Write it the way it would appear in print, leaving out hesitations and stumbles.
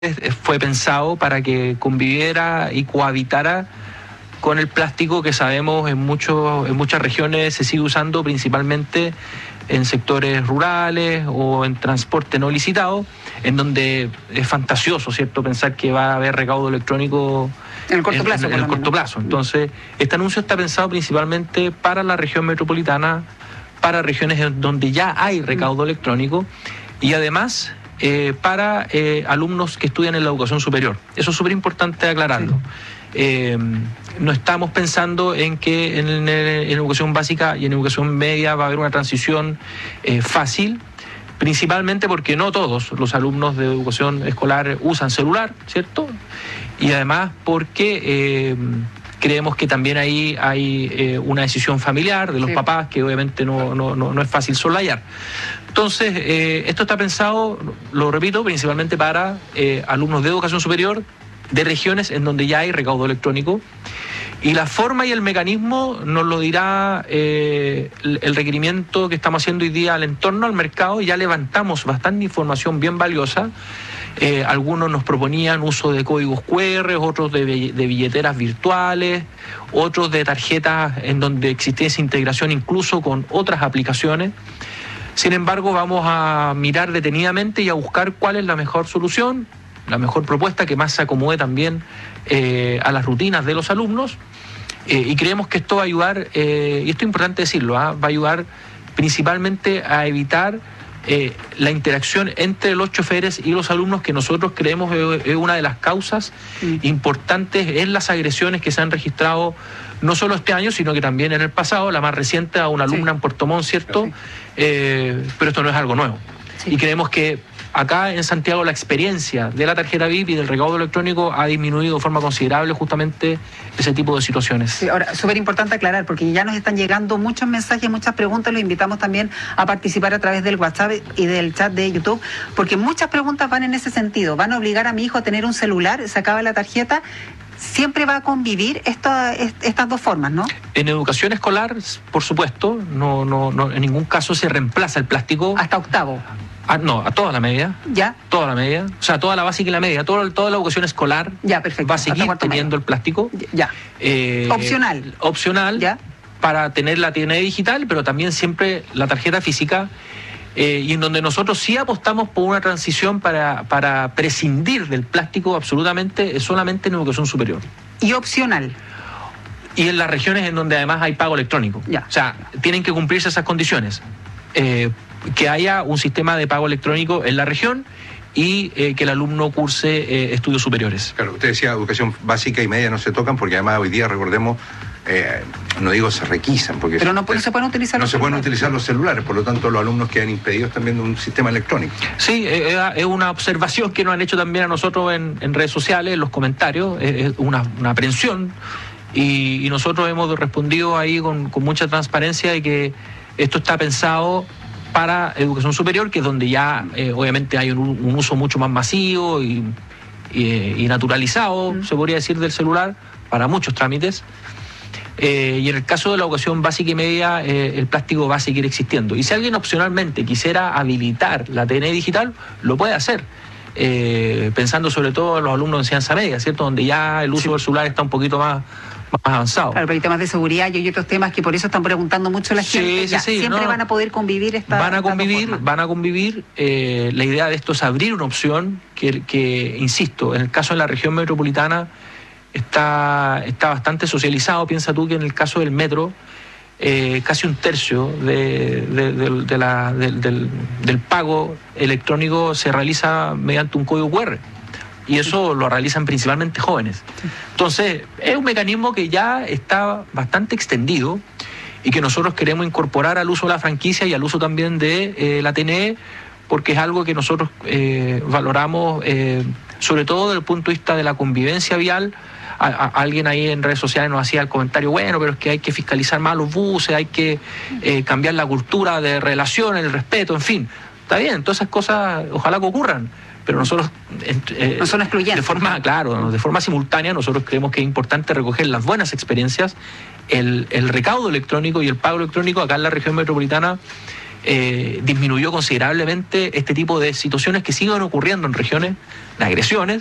fue pensado para que conviviera y cohabitara con el plástico que sabemos en muchas regiones se sigue usando, principalmente en sectores rurales o en transporte no licitado, en donde es fantasioso, ¿cierto?, pensar que va a haber recaudo electrónico en el corto plazo. En el corto plazo. Entonces, este anuncio está pensado principalmente para la región metropolitana, para regiones donde ya hay recaudo electrónico y además para alumnos que estudian en la educación superior. Eso es súper importante aclararlo. Sí. No estamos pensando en que en educación básica y en educación media va a haber una transición fácil, principalmente porque no todos los alumnos de educación escolar usan celular, ¿cierto? Y además porque creemos que también ahí hay una decisión familiar de los papás que obviamente no es fácil soslayar. Entonces, esto está pensado, lo repito, principalmente para alumnos de educación superior de regiones en donde ya hay recaudo electrónico. Y la forma y el mecanismo nos lo dirá el requerimiento que estamos haciendo hoy día al entorno, al mercado. Ya levantamos bastante información bien valiosa. Algunos nos proponían uso de códigos QR, otros de billeteras virtuales, otros de tarjetas en donde existiese integración incluso con otras aplicaciones. Sin embargo, vamos a mirar detenidamente y a buscar cuál es la mejor solución, la mejor propuesta que más se acomode también a las rutinas de los alumnos. Y creemos que esto va a ayudar, y esto es importante decirlo, va a ayudar principalmente a evitar la interacción entre los choferes y los alumnos, que nosotros creemos es una de las causas importantes en las agresiones que se han registrado no solo este año, sino que también en el pasado, la más reciente a una alumna en Puerto Montt, ¿cierto? Pero esto no es algo nuevo. Y creemos que acá en Santiago la experiencia de la tarjeta VIP y del recaudo electrónico ha disminuido de forma considerable justamente ese tipo de situaciones. Sí, ahora, súper importante aclarar, porque ya nos están llegando muchos mensajes, muchas preguntas, los invitamos también a participar a través del WhatsApp y del chat de YouTube, porque muchas preguntas van en ese sentido. ¿Van a obligar a mi hijo a tener un celular? ¿Se acaba la tarjeta? ¿Siempre va a convivir estas dos formas, no? En educación escolar, por supuesto, no, en ningún caso se reemplaza el plástico. ¿Hasta octavo? No, a toda la media. ¿Ya? Toda la media. O sea, toda la básica y la media. Toda la educación escolar va a seguir teniendo el plástico. Ya. Opcional. Opcional. Ya. Para tener la TNE digital, pero también siempre la tarjeta física. Y en donde nosotros sí apostamos por una transición para prescindir del plástico absolutamente, solamente en educación superior. ¿Y opcional? Y en las regiones en donde además hay pago electrónico. Ya. O sea, tienen que cumplirse esas condiciones. Que haya un sistema de pago electrónico en la región y que el alumno curse estudios superiores. Claro, usted decía educación básica y media no se tocan porque además hoy día, recordemos, no digo se requisan, porque pero no se pueden utilizar los celulares. No se pueden utilizar los celulares, por lo tanto los alumnos quedan impedidos también de un sistema electrónico. Sí, es una observación que nos han hecho también a nosotros en redes sociales, en los comentarios, es una aprensión y nosotros hemos respondido ahí con mucha transparencia de que esto está pensado para educación superior, que es donde ya obviamente hay un uso mucho más masivo y naturalizado, se podría decir, del celular para muchos trámites. Y en el caso de la educación básica y media, el plástico va a seguir existiendo. Y si alguien opcionalmente quisiera habilitar la TNE digital, lo puede hacer. Pensando sobre todo en los alumnos de enseñanza media, ¿cierto? Donde ya el uso del celular está un poquito más avanzado. Claro, pero hay temas de seguridad y otros temas que por eso están preguntando mucho la gente. Siempre van a poder convivir van a convivir. La idea de esto es abrir una opción que, insisto, en el caso de la región metropolitana está bastante socializado. Piensa tú que en el caso del metro casi un tercio del pago electrónico se realiza mediante un código QR. Y eso lo realizan principalmente jóvenes. Entonces, es un mecanismo que ya está bastante extendido y que nosotros queremos incorporar al uso de la franquicia y al uso también de la TNE, porque es algo que nosotros valoramos, sobre todo desde el punto de vista de la convivencia vial. Alguien ahí en redes sociales nos hacía el comentario, bueno, pero es que hay que fiscalizar más los buses, hay que cambiar la cultura de relaciones, el respeto, en fin. Está bien, todas esas cosas ojalá que ocurran. Pero nosotros, no son excluyentes, de forma simultánea, nosotros creemos que es importante recoger las buenas experiencias, el recaudo electrónico y el pago electrónico acá en la región metropolitana disminuyó considerablemente este tipo de situaciones que siguen ocurriendo en regiones de agresiones